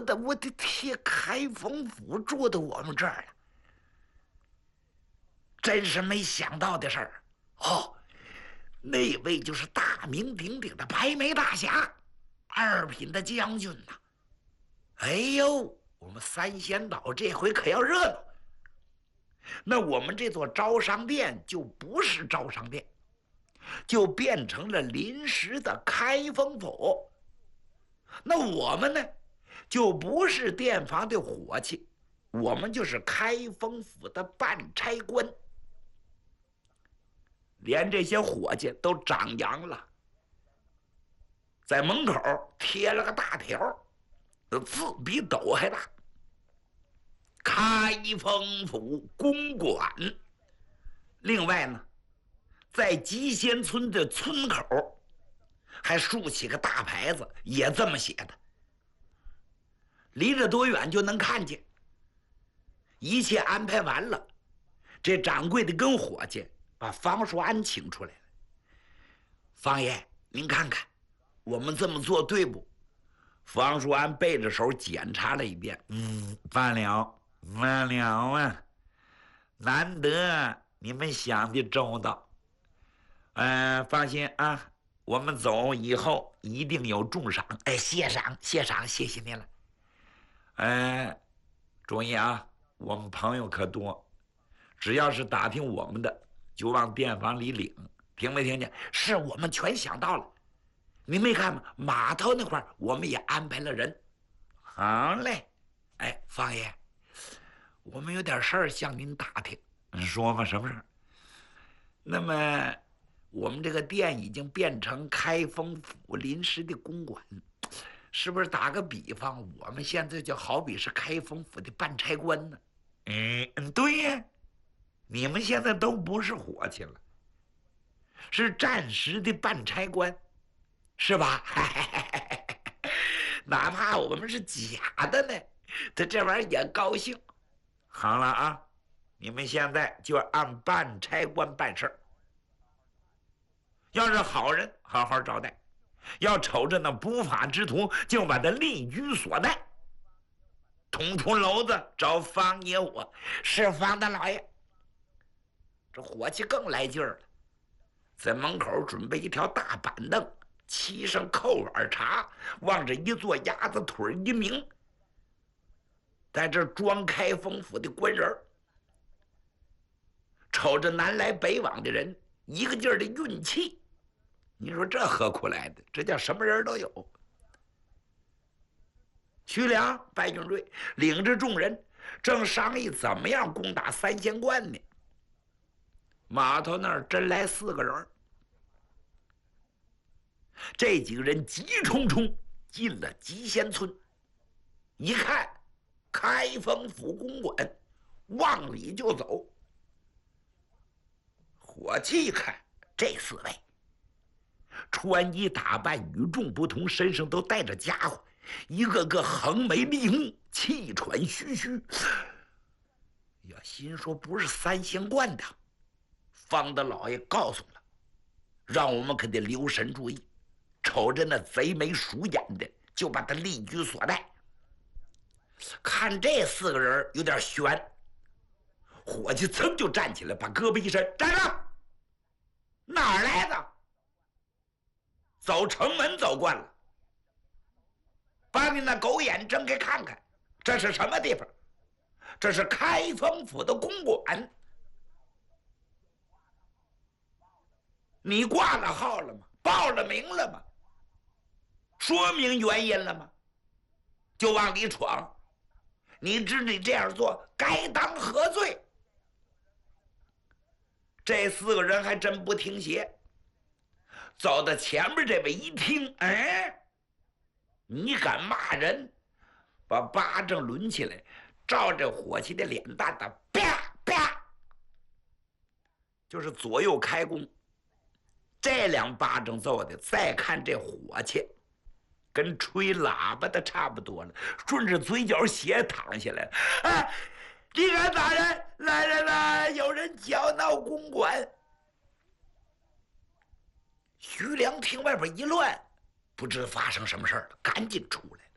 的，我的天！开封府住到我们这儿了，真是没想到的事儿。哦，那位就是大名鼎鼎的白眉大侠，二品的将军呐。哎呦，我们三仙岛这回可要热闹。那我们这座招商店就不是招商店，就变成了临时的开封府。那我们呢，就不是店房的伙计，我们就是开封府的办差官。连这些伙计都长扬了，在门口贴了个大条，字比斗还大：开封府公馆。另外呢，在集贤村的村口还竖起个大牌子，也这么写的。离着多远就能看见。一切安排完了，这掌柜的跟伙计把方叔安请出来了。方爷，您看看我们这么做对不？方叔安背着手检查了一遍，完了啊，难得你们想的周到。放心啊，我们走以后一定有重赏。谢赏，谢谢您了。注意啊，我们朋友可多，只要是打听我们的，就往店房里领，听没听见？是，我们全想到了。你没看吗？码头那块我们也安排了人。好嘞。方爷，我们有点事儿向您打听。说吧，什么事儿？那么我们这个店已经变成开封府临时的公馆，是不是打个比方，我们现在就好比是开封府的办差官呢？对呀，你们现在都不是伙计了，是暂时的办差官，是吧？哪怕我们是假的呢，他这玩意儿也高兴。好了啊，你们现在就按办差官办事儿。要是好人，好好招待；要瞅着那不法之徒，就把他立居所带。捅出篓子找方爷我。是方大老爷。这伙计更来劲儿了，在门口准备一条大板凳，沏上扣碗茶，望着一座鸭子腿一鸣，在这装开封府的官人，瞅着南来北往的人，一个劲儿的运气。你说这何苦来的？这叫什么人都有。徐良、白俊瑞领着众人正商议怎么样攻打三仙观呢。码头那儿真来4个人，这几个人急冲冲进了集贤村，一看开封府公馆，往里就走。伙计一看这4位穿衣打扮与众不同，身上都带着家伙，一个个横眉立目，气喘吁吁。呀，心说不是三仙观的。方大老爷告诉了，让我们可得留神注意，瞅着那贼眉鼠眼的，就把他立居所带。看这4个人有点悬，伙计噌就站起来，把胳膊一伸：“站着！哪儿来的？走城门走惯了，把你那狗眼睁开看看，这是什么地方？这是开封府的公馆。你挂了号了吗？报了名了吗？说明原因了吗？就往里闯，你知你这样做该当何罪？”这4个人还真不听邪，走到前面这位一听，你敢骂人？把巴掌抡起来，照着伙计的脸蛋的啪啪，就是左右开弓。这2巴掌揍的，再看这伙计跟吹喇叭的差不多了，顺着嘴角血淌下来了。你敢打人？来人了！有人搅闹公馆。徐良听外边一乱，不知发生什么事了，赶紧出来。